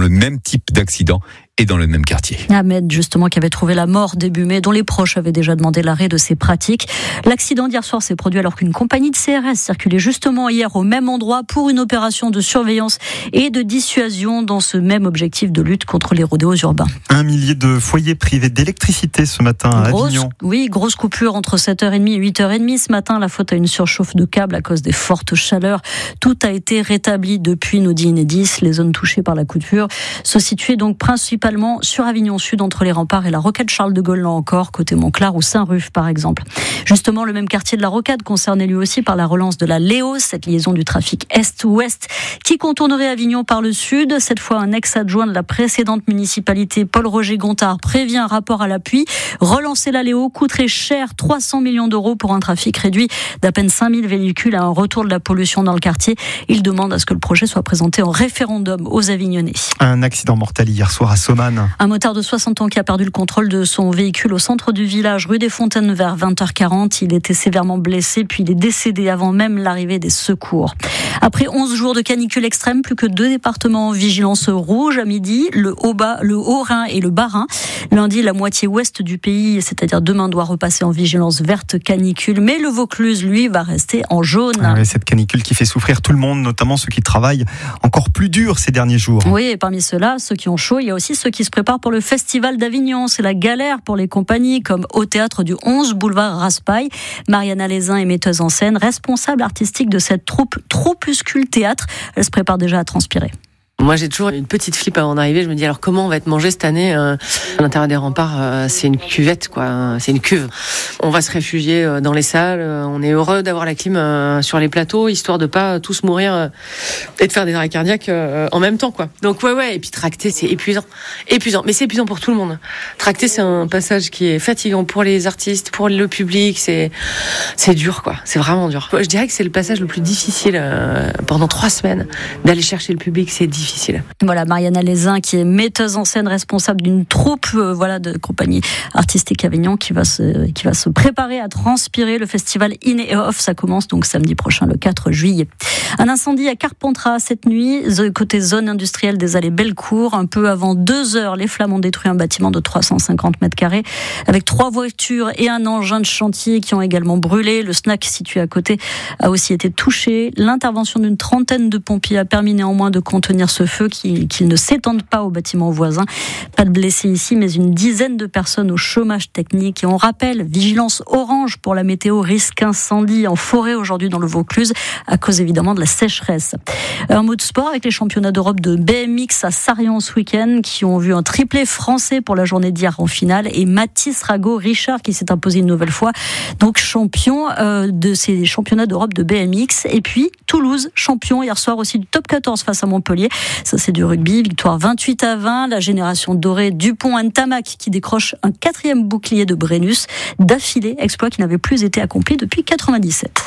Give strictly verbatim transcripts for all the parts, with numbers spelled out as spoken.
le même type d'accident et dans le même quartier. Ahmed, justement, qui avait trouvé la mort début mai, dont les proches avaient déjà demandé l'arrêt de ces pratiques. L'accident d'hier soir s'est produit alors qu'une compagnie de C R S circulait justement hier au même endroit pour une opération de surveillance et de dissuasion dans ce même objectif de lutte contre les rodéos urbains. Un millier de foyers privés d'électricité ce matin à grosse, Avignon. Oui, grosse coupure entre sept heures trente et huit heures trente ce matin. La faute à une surchauffe de câbles à cause des fortes chaleurs. Tout a été rétabli depuis, nous dit Enedis. Les zones touchées par la coupure se situaient donc principalement sur Avignon Sud, entre les Remparts et la Rocade Charles de Gaulle, là encore, côté Montclar ou Saint-Ruf, par exemple. Justement, le même quartier de la Rocade, concerné lui aussi par la relance de la Léo, cette liaison du trafic Est-Ouest, qui contournerait Avignon par le Sud. Cette fois, un ex-adjoint de la précédente municipalité, Paul-Roger Gontard, prévient un rapport à l'appui. Relancer la Léo coûterait cher, trois cents millions d'euros pour un trafic réduit d'à peine cinq mille véhicules à un retour de la pollution dans le quartier. Il demande à ce que le projet soit présenté en référendum aux Avignonnais. Un accident mortel hier soir à Somain. Un motard de soixante ans qui a perdu le contrôle de son véhicule au centre du village, rue des Fontaines, vers vingt heures quarante. Il était sévèrement blessé, puis il est décédé avant même l'arrivée des secours. Après onze jours de canicule extrême, plus que deux départements en vigilance rouge à midi, le Haut-Bas, le Haut-Rhin et le Bas-Rhin. Lundi, la moitié ouest du pays, c'est-à-dire demain, doit repasser en vigilance verte canicule. Mais le Vaucluse, lui, va rester en jaune. Ah oui, cette canicule qui fait souffrir tout le monde, notamment ceux qui travaillent encore plus dur ces derniers jours. Oui, et parmi ceux-là, ceux qui ont chaud, il y a aussi ceux qui se préparent pour le Festival d'Avignon. C'est la galère pour les compagnies comme au Théâtre du onze, boulevard Raspail. Mariana Lézin est metteuse en scène, responsable artistique de cette troupe Troupuscule Théâtre. Elle se prépare déjà à transpirer. Moi, j'ai toujours une petite flippe avant d'arriver. Je me dis, alors comment on va être mangé cette année euh, à l'intérieur des remparts, euh, c'est une cuvette, quoi. C'est une cuve. On va se réfugier euh, dans les salles. Euh, on est heureux d'avoir la clim euh, sur les plateaux, histoire de pas tous mourir euh, et de faire des arrêts cardiaques euh, en même temps, quoi. Donc ouais, ouais. Et puis tracter, c'est épuisant, épuisant. Mais c'est épuisant pour tout le monde. Tracter, c'est un passage qui est fatigant pour les artistes, pour le public. C'est c'est dur, quoi. C'est vraiment dur. Je dirais que c'est le passage le plus difficile euh, pendant trois semaines d'aller chercher le public. C'est difficile. Difficile. Voilà, Mariana Lézin, qui est metteuse en scène, responsable d'une troupe euh, voilà, de compagnie artistique Avignon, qui va, se, qui va se préparer à transpirer. Le festival In et Off, ça commence donc samedi prochain, le quatre juillet. Un incendie à Carpentras cette nuit, côté zone industrielle des Allées Bellecour. Un peu avant deux heures, les flammes ont détruit un bâtiment de trois cent cinquante mètres carrés, avec trois voitures et un engin de chantier qui ont également brûlé. Le snack situé à côté a aussi été touché. L'intervention d'une trentaine de pompiers a permis néanmoins de contenir ce feu qu'il qui ne s'étende pas au bâtiment voisin. Pas de blessés ici, mais une dizaine de personnes au chômage technique. Et on rappelle, vigilance orange pour la météo, risque incendie en forêt aujourd'hui dans le Vaucluse, à cause évidemment de la sécheresse. Un mot de sport avec les championnats d'Europe de B M X à Sarrion ce week-end, qui ont vu un triplé français pour la journée d'hier en finale, et Mathis Rago-Richard qui s'est imposé une nouvelle fois, donc champion euh, de ces championnats d'Europe de B M X. Et puis Toulouse, champion hier soir aussi du top quatorze face à Montpellier. Ça, c'est du rugby. Victoire vingt-huit à vingt. La génération dorée Dupont-Ntamak qui décroche un quatrième bouclier de Brennus d'affilée, exploit qui n'avait plus été accompli depuis quatre-vingt-dix-sept.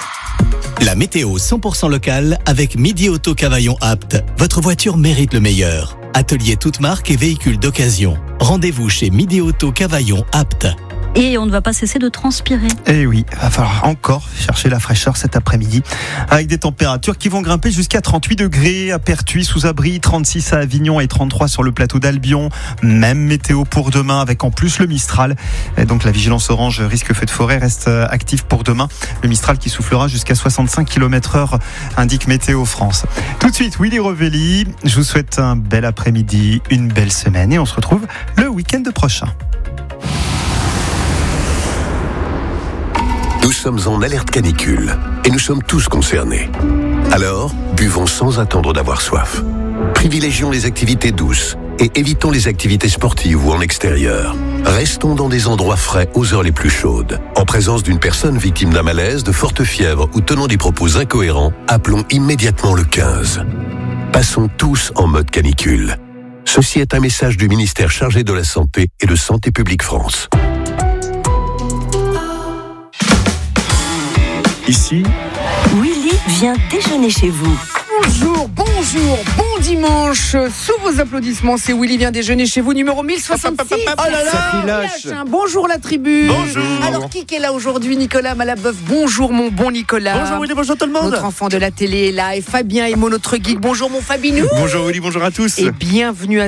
La météo cent pour cent locale avec Midi Auto Cavaillon Apt. Votre voiture mérite le meilleur. Atelier toute marque et véhicules d'occasion. Rendez-vous chez Midi Auto Cavaillon Apt. Et on ne va pas cesser de transpirer. Et oui, il va falloir encore chercher la fraîcheur cet après-midi, avec des températures qui vont grimper jusqu'à trente-huit degrés à Pertuis sous abri, trente-six à Avignon et trente-trois sur le plateau d'Albion. Même météo pour demain, avec en plus le Mistral. Et donc la vigilance orange risque feu de forêt reste active pour demain. Le Mistral qui soufflera jusqu'à soixante-cinq kilomètres heure, indique Météo France. Tout de suite, Willy Revelli. Je vous souhaite un bel après-midi, une belle semaine, et on se retrouve le week-end prochain. Nous sommes en alerte canicule et nous sommes tous concernés. Alors, buvons sans attendre d'avoir soif. Privilégions les activités douces et évitons les activités sportives ou en extérieur. Restons dans des endroits frais aux heures les plus chaudes. En présence d'une personne victime d'un malaise, de forte fièvre ou tenant des propos incohérents, appelons immédiatement le quinze. Passons tous en mode canicule. Ceci est un message du ministère chargé de la Santé et de Santé publique France. Ici, Willy vient déjeuner chez vous. Bonjour, bonjour, bon dimanche. Sous vos applaudissements, c'est Willy vient déjeuner chez vous, numéro mille soixante-six. Oh là là, lâche. Bonjour la tribu. Bonjour. Alors qui est là aujourd'hui? Nicolas Malabeuf. Bonjour mon bon Nicolas. Bonjour Willy, bonjour tout le monde. Notre enfant de la télé est là, et Fabien Emo, notre geek. Bonjour mon Fabinou. Bonjour Willy, bonjour à tous. Et bienvenue à